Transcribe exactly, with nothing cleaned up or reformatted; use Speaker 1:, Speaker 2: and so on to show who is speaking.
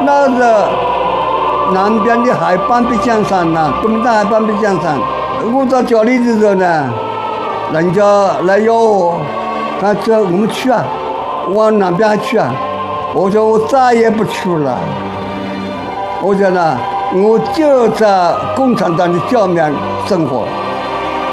Speaker 1: 那个南边的海半壁江山呐，东大海半壁江山。我到家里的时候呢，人家来邀我，他说我们去啊，往南边去啊。我说我再也不去了。我说呢，我就在共产党的下面生活。